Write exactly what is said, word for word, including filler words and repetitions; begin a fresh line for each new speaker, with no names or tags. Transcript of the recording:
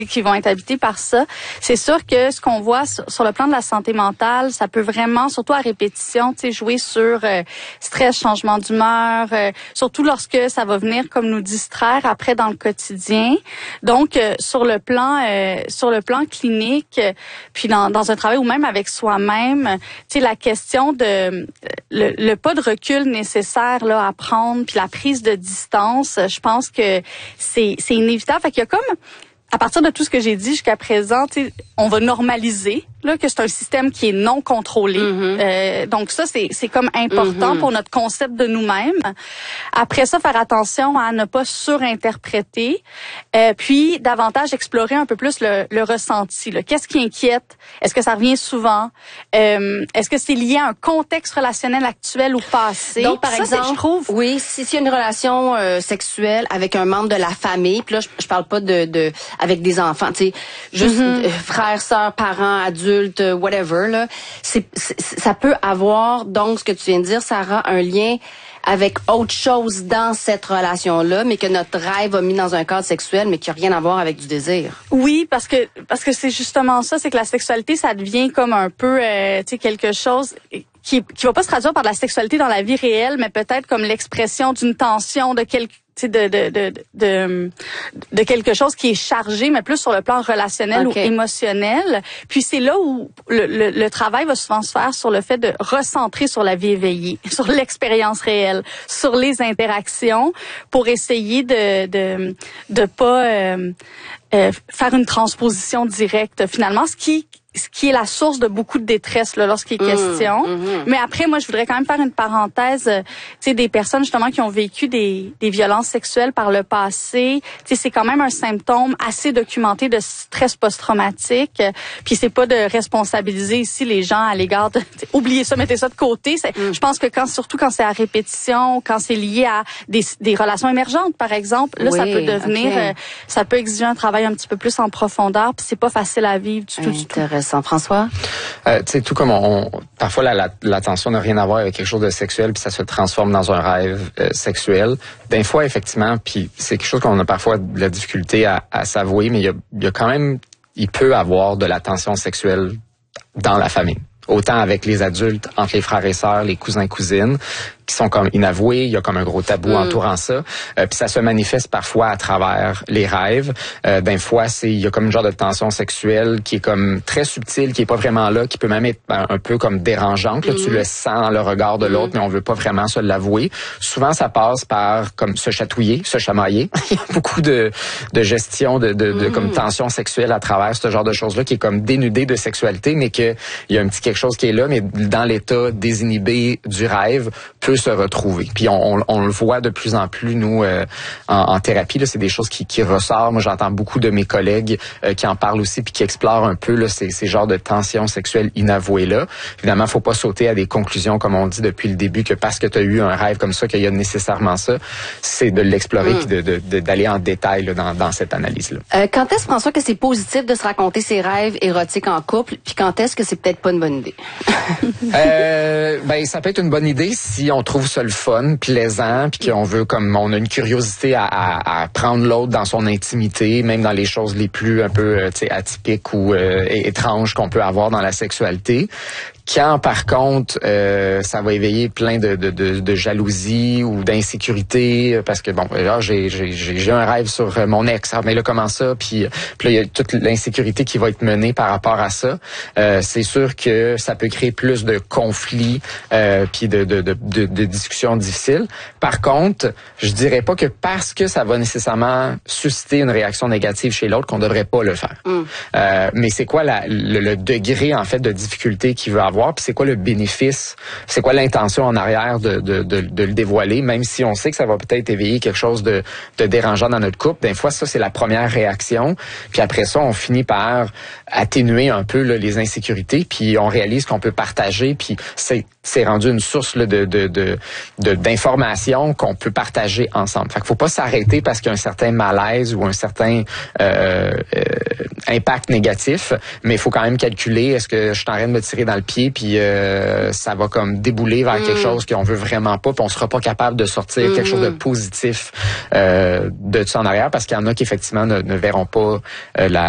qui vont être habités par ça. C'est sûr que ce qu'on voit sur, sur le plan de la santé mentale, ça peut vraiment, surtout à répétition, tu sais, jouer sur euh, stress, changement d'humeur, euh, surtout lorsque ça va venir comme nous distraire après dans le quotidien. Donc, euh, sur le plan, euh, sur le plan clinique, euh, puis dans, dans un travail ou même avec soi-même, tu sais, la question de le, le pas de recul nécessaire là à prendre, puis la prise de distance, je pense que c'est c'est inévitable. Fait qu'il y a comme à partir de tout ce que j'ai dit jusqu'à présent, on va normaliser là que c'est un système qui est non contrôlé. Mm-hmm. Euh, donc ça, c'est c'est comme important mm-hmm. pour notre concept de nous-mêmes. Après ça, faire attention à ne pas surinterpréter, euh, puis davantage explorer un peu plus le, le ressenti. Là. Qu'est-ce qui inquiète? Est-ce que ça revient souvent? Euh, est-ce que c'est lié à un contexte relationnel actuel ou passé?
Donc, par
ça,
exemple,
je trouve...
oui, si s'il y a une relation euh, sexuelle avec un membre de la famille, puis là, je, je parle pas de, de avec des enfants, tu sais, juste mm-hmm. euh, frères, sœurs, parents, adultes, whatever, là, c'est, c'est, ça peut avoir, donc, ce que tu viens de dire, Sarah, un lien avec autre chose dans cette relation-là, mais que notre rêve a mis dans un cadre sexuel, mais qui n'a rien à voir avec du désir.
Oui, parce que parce que c'est justement ça, c'est que la sexualité, ça devient comme un peu, euh, tu sais, quelque chose qui qui va pas se traduire par de la sexualité dans la vie réelle, mais peut-être comme l'expression d'une tension de quelque De, de, de, de, de quelque chose qui est chargé, mais plus sur le plan relationnel okay. ou émotionnel. Puis c'est là où le, le, le travail va souvent se faire sur le fait de recentrer sur la vie éveillée, sur l'expérience réelle, sur les interactions, pour essayer de de de pas euh, euh, faire une transposition directe. Finalement, ce qui ce qui est la source de beaucoup de détresse là, lorsqu'il est question. Mmh, mmh. Mais après, moi, je voudrais quand même faire une parenthèse, euh, tu sais, des personnes justement qui ont vécu des, des violences sexuelles par le passé. Tu sais, c'est quand même un symptôme assez documenté de stress post-traumatique. Euh, puis c'est pas de responsabiliser ici les gens à l'égard de... Oubliez ça, mettez ça de côté. C'est, mmh. Je pense que quand, surtout quand c'est à répétition, quand c'est lié à des, des relations émergentes, par exemple, là, oui, ça peut devenir... Okay. Euh, ça peut exiger un travail un petit peu plus en profondeur, puis c'est pas facile à vivre du tout, du tout.
François?
Euh, tu sais, tout comme on, on parfois la, la, l'attention n'a rien à voir avec quelque chose de sexuel, puis ça se transforme dans un rêve euh, sexuel. Des fois, effectivement, puis c'est quelque chose qu'on a parfois de la difficulté à, à s'avouer, mais il y a, il y a quand même, il peut avoir de l'attention sexuelle dans la famille. Autant avec les adultes, entre les frères et sœurs, les cousins, cousines, qui sont comme inavoués, il y a comme un gros tabou mm. entourant ça. Euh, puis ça se manifeste parfois à travers les rêves. Euh, d'un fois, c'est il y a comme une genre de tension sexuelle qui est comme très subtile, qui est pas vraiment là, qui peut même être un, un peu comme dérangeante. Là, mm. Tu le sens dans le regard de l'autre, mm. mais on veut pas vraiment se l'avouer. Souvent, ça passe par comme se chatouiller, se chamailler. Il y a beaucoup de, de gestion de, de, de mm. comme tension sexuelle à travers ce genre de choses-là qui est comme dénudé de sexualité, mais que il y a un petit quelque chose qui est là, mais dans l'état désinhibé du rêve peut se retrouver. Puis on, on, on le voit de plus en plus, nous, euh, en, en thérapie, là, c'est des choses qui, qui ressortent. Moi, j'entends beaucoup de mes collègues euh, qui en parlent aussi, puis qui explorent un peu là, ces, ces genres de tensions sexuelles inavouées-là. Évidemment, faut pas sauter à des conclusions, comme on dit depuis le début, que parce que tu as eu un rêve comme ça, qu'il y a nécessairement ça. C'est de l'explorer, mm. puis de, de, de, d'aller en détail là, dans, dans cette analyse-là.
Euh, quand est-ce, François, que c'est positif de se raconter ses rêves érotiques en couple, puis quand est-ce que c'est peut-être pas une bonne idée?
euh, ben, ça peut être une bonne idée si on trouve ça le fun, plaisant, puis qu'on veut, comme on a une curiosité à, à, à prendre l'autre dans son intimité, même dans les choses les plus un peu, tu sais, atypiques ou euh, étranges qu'on peut avoir dans la sexualité. Quand, par contre, euh, ça va éveiller plein de, de, de, de jalousie ou d'insécurité, parce que, bon, là, j'ai, j'ai, j'ai un rêve sur mon ex, ah, mais là, comment ça? Puis, puis là, il y a toute l'insécurité qui va être menée par rapport à ça. Euh, c'est sûr que ça peut créer plus de conflits euh, puis de, de, de, de, de discussions difficiles. Par contre, je dirais pas que parce que ça va nécessairement susciter une réaction négative chez l'autre qu'on devrait pas le faire. Mm. Euh, mais c'est quoi la, le, le degré, en fait, de difficulté qu'il veut avoir? Puis c'est quoi le bénéfice, c'est quoi l'intention en arrière de, de, de, de le dévoiler, même si on sait que ça va peut-être éveiller quelque chose de, de dérangeant dans notre couple. Des fois, ça, c'est la première réaction. Puis après ça, on finit par atténuer un peu là, les insécurités, puis on réalise qu'on peut partager, puis c'est, c'est rendu une source là, de, de, de, de, d'informations qu'on peut partager ensemble. Fait qu'il faut pas s'arrêter parce qu'il y a un certain malaise ou un certain euh, euh, impact négatif, mais il faut quand même calculer, est-ce que je suis en train de me tirer dans le pied, puis euh, ça va comme débouler vers mmh. quelque chose qu'on veut vraiment pas, puis on sera pas capable de sortir mmh. quelque chose de positif euh, de ça en arrière, parce qu'il y en a qui effectivement ne, ne verront pas euh, la